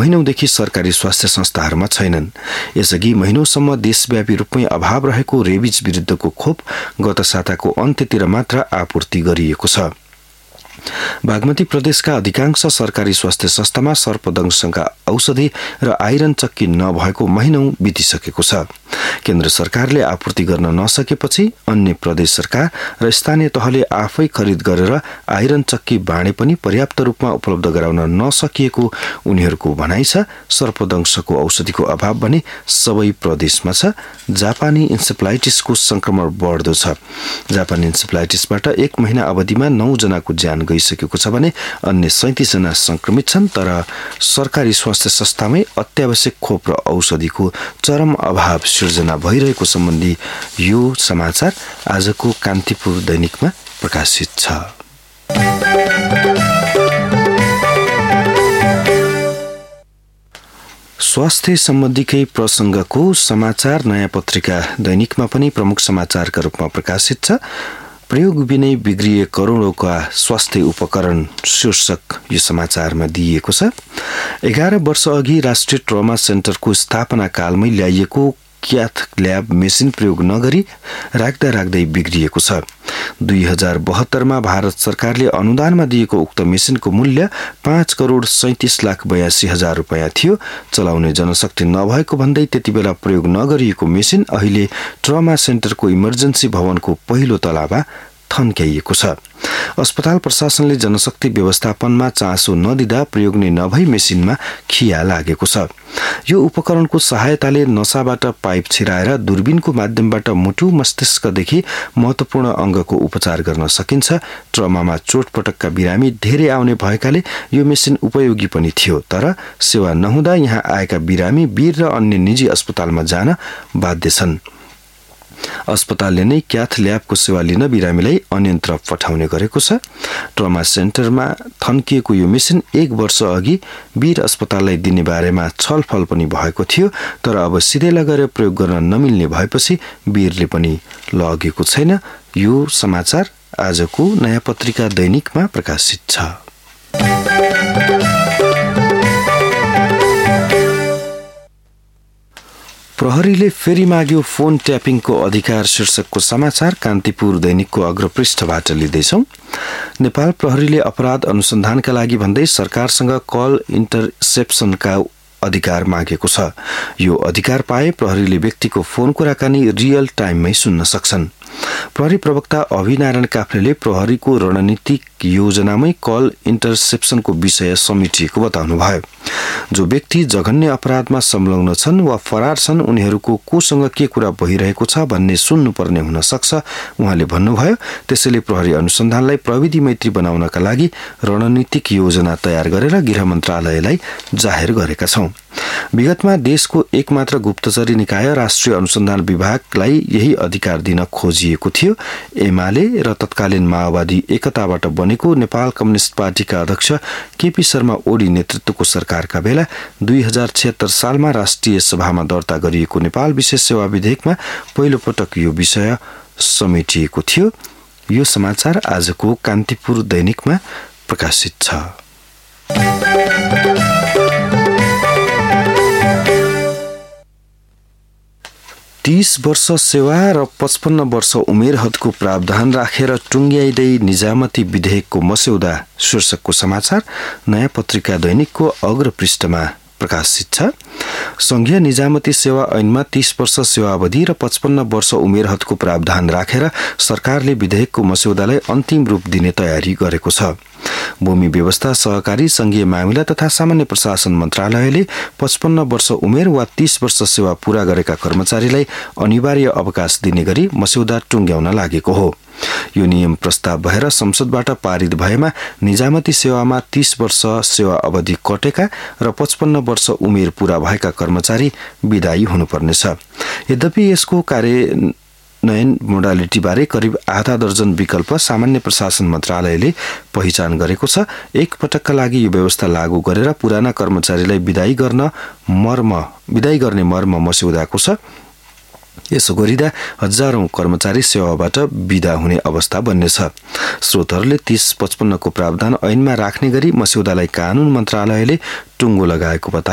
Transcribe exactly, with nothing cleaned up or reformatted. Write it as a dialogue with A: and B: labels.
A: महिनौदेखि सरकारी स्वास्थ्य संस्थाहरूमा छैनन्। यसअघि महिनौसम्म देशव्यापी रूपमै अभाव रहेको रेबिज विरुद्धको खोप गत साताको अन्त्यतिर मात्र आपूर्ति गरिएको छ। बागमती प्रदेशका अधिकांश सरकारी स्वास्थ्य संस्थामा सर्पदंशका औषधि र आइरन चक्की नभएको महिनौं बितिसकेको छ। केन्द्र सरकारले आपूर्ति गर्न नसकेपछि अन्य प्रदेश सरकार र स्थानीय तहले आफै खरिद गरेर आइरन चक्की बाँडे पनि पर्याप्त रूपमा उपलब्ध गराउन नसकिएको उनीहरूको भनाइ छ। सर्पदंशको औषधिको अभाव भने सबै प्रदेशमा छ। जापानी इन्सेफ्लाइटिसको संक्रमण बढ्दो छ। जापानी इन्सेफ्लाइटिसबाट एक महिना अवधिमा नौ जनाको ज्यान गइसकेको छ भने अन्य सैंतीस जना संक्रमित छन्। तर सरकारी स्वास्थ्य संस्थामै अत्यावश्यक खोप र औषधिको चरम अभाव सिर्जना भइरहेको सम्बन्धी यो समाचार आजको कान्तिपुर दैनिकमा प्रकाशित छ। स्वास्थ्य सम्बन्धीकै प्रसंगको समाचार नयाँ पत्रिका दैनिकमा पनि प्रमुख समाचारका रूपमा प्रकाशित छ। प्रयोग बिनै बिग्रिए करोडौंका स्वास्थ्य उपकरण शीर्षक यो समाचारमा दिइएको छ। एघार वर्ष अघि राष्ट्रिय ट्रमा सेन्टरको स्थापना कालमै ल्याइएको क्याथ ल्याब मेसिन प्रयोग नगरी राख्दा राख्दै बिग्रिएको छ। दुई हजार बहत्तरमा भारत सरकारले अनुदानमा दिएको उक्त मेसिनको मूल्य पाँच करोड़ सैंतीस लाख बयासी हजार रुपियाँ थियो। चलाउने जनशक्ति नभएको भन्दै त्यति बेला प्रयोग नगरिएको मेसिन अहिले ट्रमा सेन्टरको इमर्जेन्सी भवनको पहिलो तलामा थन्क्याइएको छ। अस्पताल प्रशासनले जनशक्ति व्यवस्थापनमा चासो नदिँदा प्रयोग नै नभई मेसिनमा खिया लागेको छ। यो उपकरणको सहायताले नसाबाट पाइप छिराएर दूरबीनको माध्यमबाट मुटु मस्तिष्कदेखि महत्वपूर्ण अंगको उपचार गर्न सकिन्छ। ट्रमामा चोटपटकका बिरामी धेरै आउने भएकाले यो मेसिन उपयोगी पनि थियो। तर सेवा नहुँदा यहाँ आएका बिरामी वीर र अन्य निजी अस्पतालमा जान बाध्य छन्। अस्पतालले नै क्याथ ल्याबको सेवा लिन बिरामीलाई अन्यत्र पठाउने गरेको छ। ट्रमा सेन्टरमा थन्किएको यो मेसिन एक वर्ष अघि वीर अस्पताललाई दिने बारेमा छलफल पनि भएको थियो। तर अब सिधै लगेर प्रयोग गर्न नमिल्ने भएपछि वीरले पनि लगेको छैन। यो समाचार आजको नयाँ पत्रिका दैनिकमा प्रकाशित छ। प्रहरीले फेरि माग्यो फोन ट्यापिङको अधिकार शीर्षकको समाचार कान्तिपुर दैनिकको अग्रपृष्ठबाट लिँदैछौं। नेपाल प्रहरीले अपराध अनुसन्धानका लागि भन्दै सरकारसँग कल इन्टरसेप्सनका अधिकार मागेको छ। यो अधिकार पाए प्रहरीले व्यक्तिको फोन कुराकानी रियल टाइममै सुन्न सक्छन्। प्रहरी प्रवक्ता अभिनारायण काफ्लेले प्रहरीको रणनीतिक योजनामै कल इन्टरसेप्सनको विषय समेटिएको बताउनुभयो। जो व्यक्ति जघन्य अपराधमा संलग्न छन् वा फरार छन् उनीहरूको कोसँग के कुरा भइरहेको छ भन्ने सुन्नुपर्ने हुन सक्छ उहाँले भन्नुभयो। त्यसैले प्रहरी अनुसन्धानलाई प्रविधि मैत्री बनाउनका लागि रणनीतिक योजना तयार गरेर गृह मन्त्रालयलाई जाहेर गरेका छौं। विगतमा देशको एकमात्र गुप्तचरी निकाय राष्ट्रिय अनुसन्धान विभागलाई यही अधिकार दिन खोजिएको थियो। एमाले र तत्कालीन माओवादी एकताबाट बनेको नेपाल कम्युनिस्ट पार्टीका अध्यक्ष केपी शर्मा ओली नेतृत्वको सरकारका बेला दुई हजार छिहत्तर सालमा राष्ट्रिय सभामा दर्ता गरिएको नेपाल विशेष सेवा विधेयकमा पहिलो पटक यो विषय समेटिएको थियो। यो समाचार आजको कान्तिपुर दैनिकमा प्रकाशित छ। तीस वर्ष सेवा र पचपन्न वर्ष उमेर हदको प्रावधान राखेर टुङ्ग्याइदै निजामती विधेयकको मस्यौदा शीर्षकको समाचार नयाँ पत्रिका दैनिकको अग्रपृष्ठमा प्रकाशित छ। संघीय निजामती सेवा ऐनमा तीस वर्ष सेवा अवधि र पचपन्न वर्ष उमेर हदको प्रावधान राखेर सरकारले विधेयकको मस्यौदालाई अन्तिम रूप दिने तयारी गरेको छ। भूमि व्यवस्था सहकारी संघीय मामिला तथा सामान्य प्रशासन मन्त्रालयले पचपन्न वर्ष उमेर वा तीस वर्ष सेवा पूरा गरेका कर्मचारीलाई अनिवार्य अवकाश दिने गरी मस्यौदा टुङ्ग्याउन लागेको हो। यो नियम प्रस्ताव भएर संसदबाट पारित भएमा निजामती सेवामा तीस वर्ष सेवा अवधि कटेका र पचपन्न वर्ष उमेर पूरा भएका कर्मचारी विदायी हुनुपर्नेछ। यद्यपि यसको कार्य नयन मोडालिटी बारे करिब आधा दर्जन विकल्प सामान्य प्रशासन मन्त्रालयले पहिचान गरेको छ। एक पटकका लागि यो व्यवस्था लागू गरेर पुराना कर्मचारीलाई विदायी गर्न मर्म विदायी गर्ने मर्म मस्यौदाको छ। यसो गरिँदा हजारौं कर्मचारी सेवाबाट विदा हुने अवस्था बन्नेछ। स्रोतहरूले तीस पचपन्न को प्रावधान ऐनमा राख्ने गरी मस्यौदालाई कानून मन्त्रालयले टुङ्गो लगाएको बताए।